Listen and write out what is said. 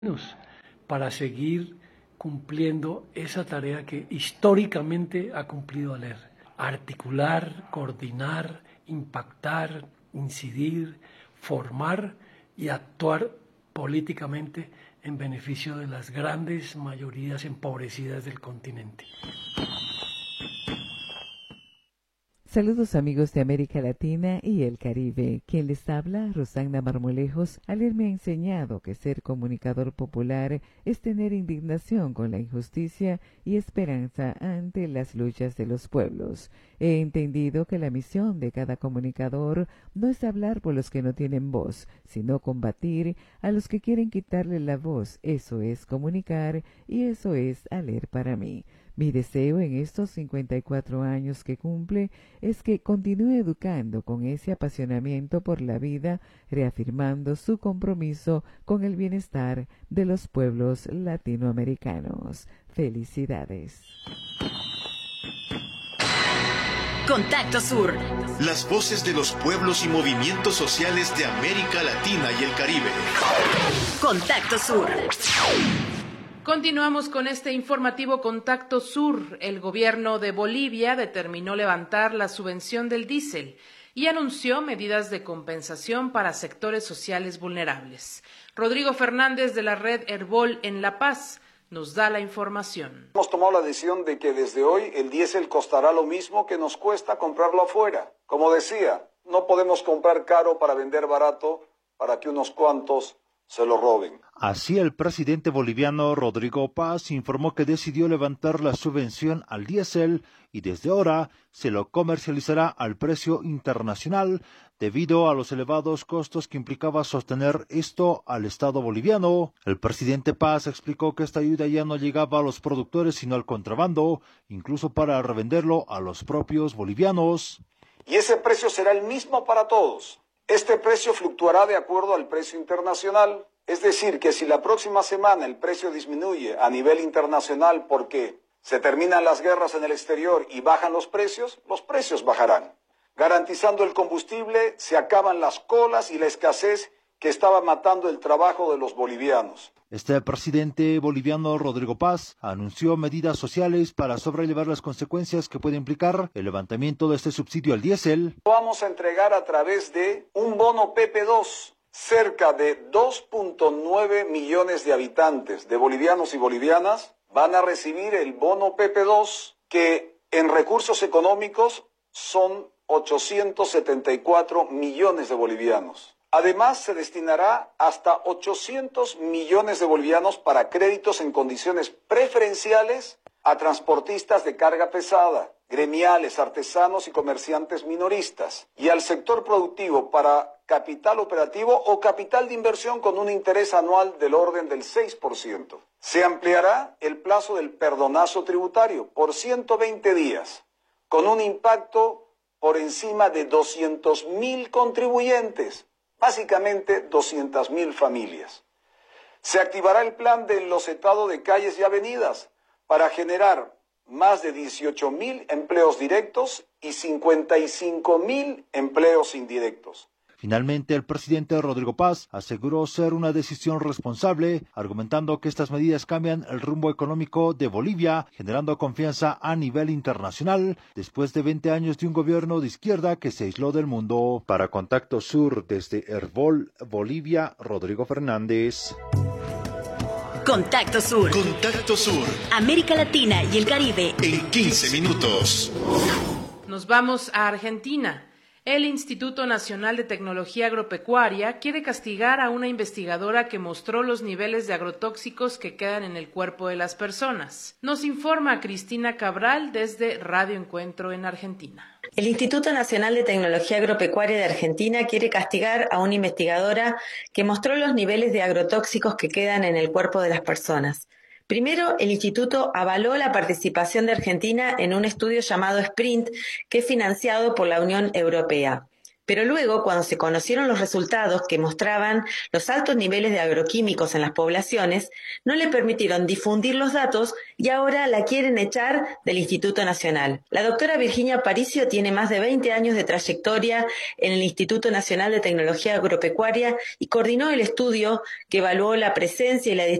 para seguir cumpliendo esa tarea que históricamente ha cumplido ALER: articular, coordinar, impactar, incidir, formar y actuar políticamente en beneficio de las grandes mayorías empobrecidas del continente. Saludos amigos de América Latina y el Caribe. Quien les habla, Rosana Marmolejos. ALER me ha enseñado que ser comunicador popular es tener indignación con la injusticia y esperanza ante las luchas de los pueblos. He entendido que la misión de cada comunicador no es hablar por los que no tienen voz, sino combatir a los que quieren quitarle la voz. Eso es comunicar y eso es ALER para mí. Mi deseo en estos 54 años que cumple es que continúe educando con ese apasionamiento por la vida, reafirmando su compromiso con el bienestar de los pueblos latinoamericanos. Felicidades. Contacto Sur. Las voces de los pueblos y movimientos sociales de América Latina y el Caribe. Contacto Sur. Continuamos con este informativo Contacto Sur. El gobierno de Bolivia determinó levantar la subvención del diésel y anunció medidas de compensación para sectores sociales vulnerables. Rodrigo Fernández de la red Herbol en La Paz nos da la información. Hemos tomado la decisión de que desde hoy el diésel costará lo mismo que nos cuesta comprarlo afuera. Como decía, no podemos comprar caro para vender barato para que unos cuantos se lo roben. Así, el presidente boliviano Rodrigo Paz informó que decidió levantar la subvención al diésel y desde ahora se lo comercializará al precio internacional debido a los elevados costos que implicaba sostener esto al Estado boliviano. El presidente Paz explicó que esta ayuda ya no llegaba a los productores sino al contrabando, incluso para revenderlo a los propios bolivianos. Y ese precio será el mismo para todos. Este precio fluctuará de acuerdo al precio internacional, es decir, que si la próxima semana el precio disminuye a nivel internacional porque se terminan las guerras en el exterior y bajan los precios bajarán. Garantizando el combustible, se acaban las colas y la escasez que estaba matando el trabajo de los bolivianos. Este presidente boliviano Rodrigo Paz anunció medidas sociales para sobrellevar las consecuencias que puede implicar el levantamiento de este subsidio al diésel. Vamos a entregar a través de un bono PP2. Cerca de 2.9 millones de habitantes, de bolivianos y bolivianas, van a recibir el bono PP2, que en recursos económicos son 874 millones de bolivianos. Además, se destinará hasta 800 millones de bolivianos para créditos en condiciones preferenciales a transportistas de carga pesada, gremiales, artesanos y comerciantes minoristas, y al sector productivo para capital operativo o capital de inversión con un interés anual del orden del 6%. Se ampliará el plazo del perdonazo tributario por 120 días, con un impacto por encima de 200.000 contribuyentes, básicamente 200.000 familias. Se activará el plan de enlosetados de calles y avenidas para generar más de 18.000 empleos directos y 55.000 empleos indirectos. Finalmente, el presidente Rodrigo Paz aseguró ser una decisión responsable, argumentando que estas medidas cambian el rumbo económico de Bolivia, generando confianza a nivel internacional, después de 20 años de un gobierno de izquierda que se aisló del mundo. Para Contacto Sur, desde Herbol, Bolivia, Rodrigo Fernández. Contacto Sur. Contacto Sur. América Latina y el Caribe. En 15 minutos. Nos vamos a Argentina. El Instituto Nacional de Tecnología Agropecuaria quiere castigar a una investigadora que mostró los niveles de agrotóxicos que quedan en el cuerpo de las personas. Nos informa Cristina Cabral desde Radio Encuentro en Argentina. El Instituto Nacional de Tecnología Agropecuaria de Argentina quiere castigar a una investigadora que mostró los niveles de agrotóxicos que quedan en el cuerpo de las personas. Primero, el instituto avaló la participación de Argentina en un estudio llamado Sprint, que es financiado por la Unión Europea. Pero luego, cuando se conocieron los resultados que mostraban los altos niveles de agroquímicos en las poblaciones, no le permitieron difundir los datos y ahora la quieren echar del Instituto Nacional. La doctora Virginia Aparicio tiene más de 20 años de trayectoria en el Instituto Nacional de Tecnología Agropecuaria y coordinó el estudio que evaluó la presencia y la